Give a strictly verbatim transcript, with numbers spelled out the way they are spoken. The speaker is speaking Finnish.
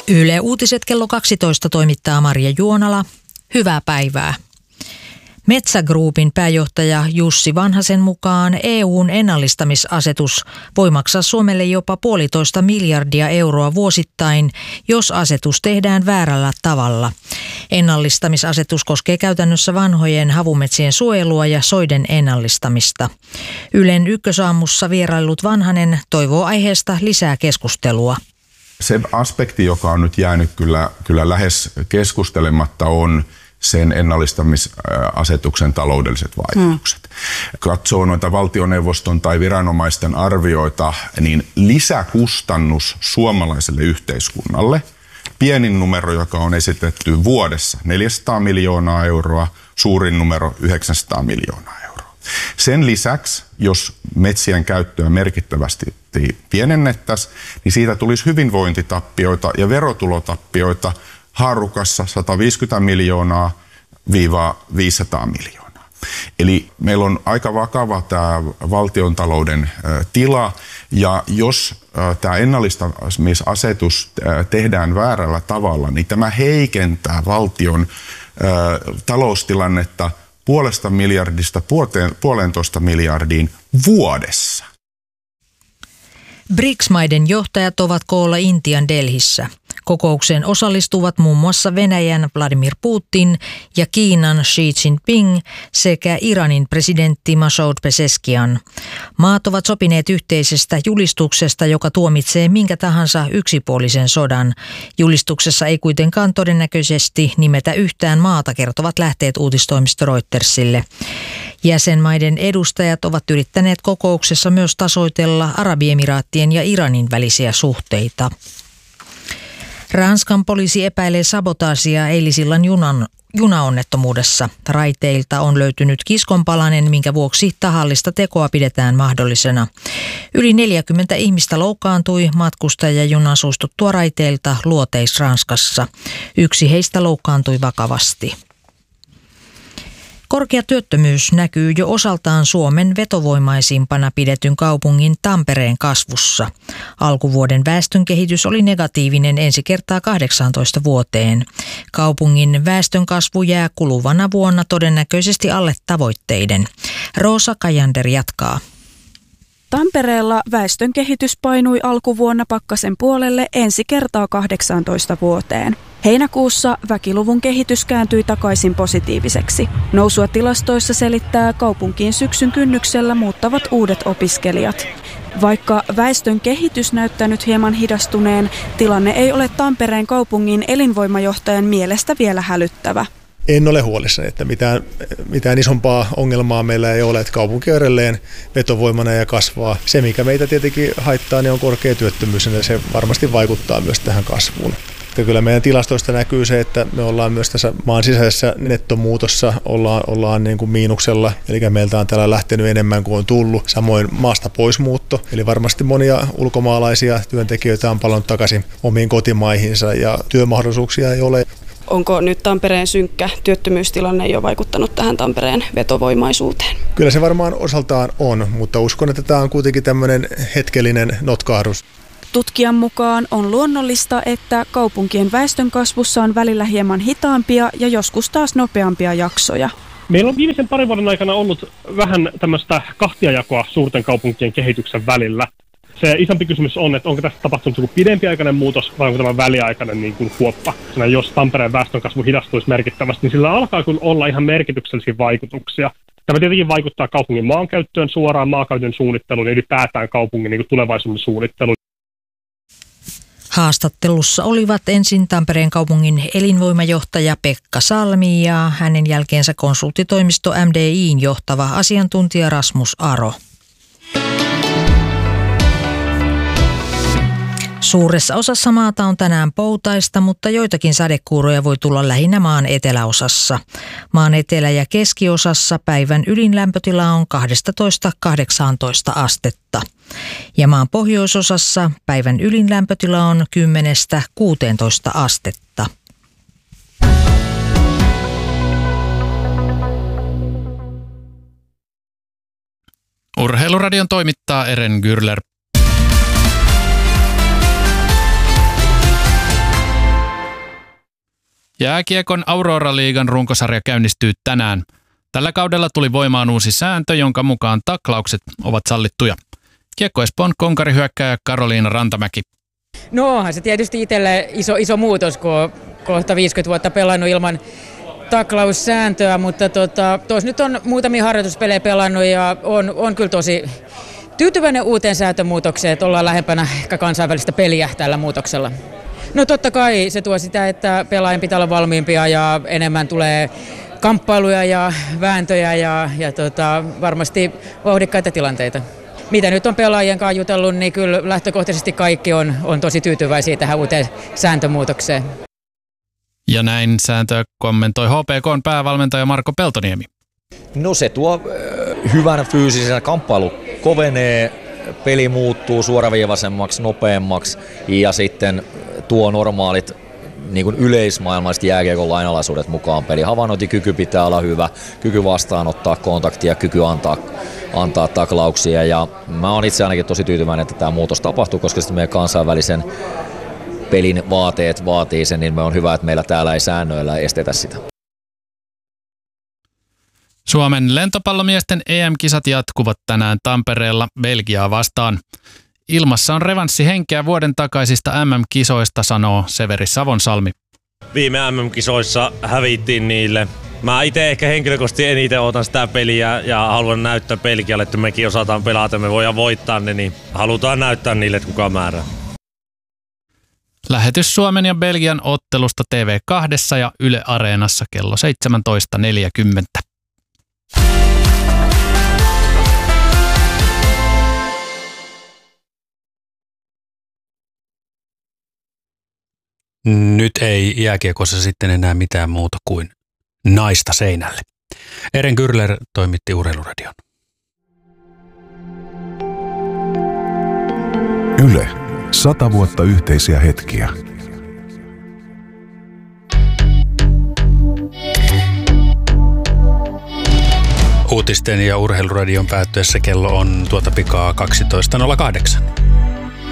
Yle Uutiset kello kaksitoista toimittaa Marja Juonala. Hyvää päivää. Metsä Groupin pääjohtaja Jussi Vanhasen mukaan E U:n ennallistamisasetus voi maksaa Suomelle jopa puolitoista miljardia euroa vuosittain, jos asetus tehdään väärällä tavalla. Ennallistamisasetus koskee käytännössä vanhojen havumetsien suojelua ja soiden ennallistamista. Ylen Ykkösaamussa vieraillut Vanhanen toivoo aiheesta lisää keskustelua. Se aspekti, joka on nyt jäänyt kyllä, kyllä lähes keskustelematta, on sen ennallistamisasetuksen taloudelliset vaikutukset. Hmm. Katsoo noita valtioneuvoston tai viranomaisten arvioita, niin lisäkustannus suomalaiselle yhteiskunnalle, pienin numero, joka on esitetty vuodessa, neljäsataa miljoonaa euroa, suurin numero yhdeksänsataa miljoonaa euroa. Sen lisäksi, jos metsien käyttöä merkittävästi pienennettäisiin, niin siitä tulisi hyvinvointitappioita ja verotulotappioita haarukassa sata viisikymmentä miljoonaa viiva viisisataa miljoonaa. Eli meillä on aika vakava tämä valtiontalouden tila, ja jos tämä ennallistamisasetus tehdään väärällä tavalla, niin tämä heikentää valtion taloustilannetta puolesta miljardista puoleen, puolentoista miljardiin vuodessa. B R I C S-maiden johtajat ovat koolla Intian Delhissä. Kokoukseen osallistuvat muun muassa Venäjän Vladimir Putin ja Kiinan Xi Jinping sekä Iranin presidentti Masoud Pezeshkian. Maat ovat sopineet yhteisestä julistuksesta, joka tuomitsee minkä tahansa yksipuolisen sodan. Julistuksessa ei kuitenkaan todennäköisesti nimetä yhtään maata, kertovat lähteet uutistoimisto Reutersille. Jäsenmaiden edustajat ovat yrittäneet kokouksessa myös tasoitella Arabiemiraattien ja Iranin välisiä suhteita. Ranskan poliisi epäilee sabotaasia eilisillan junan, junaonnettomuudessa. Raiteilta on löytynyt kiskonpalanen, minkä vuoksi tahallista tekoa pidetään mahdollisena. Yli neljäkymmentä ihmistä loukkaantui matkustajajunan suistuttua raiteilta Luoteis-Ranskassa. Yksi heistä loukkaantui vakavasti. Korkea työttömyys näkyy jo osaltaan Suomen vetovoimaisimpana pidetyn kaupungin Tampereen kasvussa. Alkuvuoden väestönkehitys oli negatiivinen ensi kertaa kahdeksaantoista vuoteen. Kaupungin väestönkasvu jää kuluvana vuonna todennäköisesti alle tavoitteiden. Roosa Kajander jatkaa. Tampereella väestönkehitys painui alkuvuonna pakkasen puolelle ensi kertaa kahdeksaantoista vuoteen. Heinäkuussa väkiluvun kehitys kääntyi takaisin positiiviseksi. Nousua tilastoissa selittää kaupunkiin syksyn kynnyksellä muuttavat uudet opiskelijat. Vaikka väestön kehitys näyttää nyt hieman hidastuneen, tilanne ei ole Tampereen kaupungin elinvoimajohtajan mielestä vielä hälyttävä. En ole huolissani, että mitään, mitään isompaa ongelmaa meillä ei ole, että kaupunki on edelleen vetovoimana ja kasvaa. Se, mikä meitä tietenkin haittaa, niin on korkea työttömyys, ja se varmasti vaikuttaa myös tähän kasvuun. Kyllä meidän tilastoista näkyy se, että me ollaan myös tässä maan sisäisessä nettomuutossa, ollaan, ollaan niin kuin miinuksella, eli meiltä on täällä lähtenyt enemmän kuin on tullut. Samoin maasta poismuutto, eli varmasti monia ulkomaalaisia työntekijöitä on palannut takaisin omiin kotimaihinsa ja työmahdollisuuksia ei ole. Onko nyt Tampereen synkkä työttömyystilanne jo vaikuttanut tähän Tampereen vetovoimaisuuteen? Kyllä se varmaan osaltaan on, mutta uskon, että tämä on kuitenkin tämmöinen hetkellinen notkahdus. Tutkijan mukaan on luonnollista, että kaupunkien väestönkasvussa on välillä hieman hitaampia ja joskus taas nopeampia jaksoja. Meillä on viimeisen parin vuoden aikana ollut vähän tämmöistä kahtiajakoa suurten kaupunkien kehityksen välillä. Se isompi kysymys on, että onko tässä tapahtunut joku pidempiaikainen muutos vai onko tämä väliaikainen niin kuin huoppa. Jos Tampereen väestönkasvu hidastuisi merkittävästi, niin sillä alkaa kyllä olla ihan merkityksellisiä vaikutuksia. Tämä tietenkin vaikuttaa kaupungin maankäyttöön suoraan, maankäytön suunnitteluun ja ylipäätään kaupungin niin kuin tulevaisuuden suunnitteluun. Haastattelussa olivat ensin Tampereen kaupungin elinvoimajohtaja Pekka Salmi ja hänen jälkeensä konsulttitoimisto M D I:n johtava asiantuntija Rasmus Aro. Suuressa osassa maata on tänään poutaista, mutta joitakin sadekuuroja voi tulla lähinnä maan eteläosassa. Maan etelä- ja keskiosassa päivän ylin lämpötila on kaksitoista kahdeksantoista astetta. Ja maan pohjoisosassa päivän ylin lämpötila on kymmenestä kuuteentoista astetta. Urheiluradion toimittaa Eren Gürler. Jääkiekon Aurora-liigan runkosarja käynnistyy tänään. Tällä kaudella tuli voimaan uusi sääntö, jonka mukaan taklaukset ovat sallittuja. Kiekko Espoon konkarihyökkääjä Karoliina Rantamäki. No onhan se tietysti itselle iso, iso muutos, kun on kohta viisikymmentä vuotta pelannut ilman taklaussääntöä, mutta tota, tuossa nyt on muutamia harjoituspelejä pelannut ja on, on kyllä tosi tyytyväinen uuteen sääntömuutokseen, että ollaan lähempänä ehkä kansainvälistä peliä tällä muutoksella. No totta kai se tuo sitä, että pelaajien pitää olla valmiimpia ja enemmän tulee kamppailuja ja vääntöjä ja, ja tota, varmasti vauhdikkaita tilanteita. Mitä nyt on pelaajien kanssa jutellut, niin kyllä lähtökohtaisesti kaikki on, on tosi tyytyväisiä tähän uuteen sääntömuutokseen. Ja näin sääntöä kommentoi H P K:n päävalmentaja Marko Peltoniemi. No se tuo äh, hyvän fyysisen kamppailu kovenee, peli muuttuu suoraviivaisemmaksi, nopeammaksi ja sitten tuo normaalit niin kuin yleismaailmaiset jääkiekon lainalaisuudet mukaan peli. Havainnointikyky pitää olla hyvä, kyky vastaanottaa kontaktia, kyky antaa, antaa taklauksia ja mä oon itse ainakin tosi tyytyväinen, että tämä muutos tapahtuu, koska sitten meidän kansainvälisen pelin vaateet vaatii sen, niin me on hyvä, että meillä täällä ei säännöillä estetä sitä. Suomen lentopallomiesten E M-kisat jatkuvat tänään Tampereella Belgiaa vastaan. Ilmassa on revanssihenkeä vuoden takaisista M M-kisoista, sanoo Severi Savonsalmi. Viime M M-kisoissa hävittiin niille. Mä itse ehkä henkilökohtaisesti eniten otan sitä peliä ja haluan näyttää Belgialle, että mekin osataan pelata, me voidaan voittaa ne, niin halutaan näyttää niille, että kuka määrää. Lähetys Suomen ja Belgian ottelusta T V kaksi ja Yle Areenassa kello seitsemäntoista neljäkymmentä. Nyt ei jääkiekossa sitten enää mitään muuta kuin naista seinälle. Eren Kyrler toimitti Urheiluradion. Yle. Sata vuotta yhteisiä hetkiä. Uutisten ja Urheiluradion päättyessä kello on tuota pikaa kaksitoista nolla kahdeksan.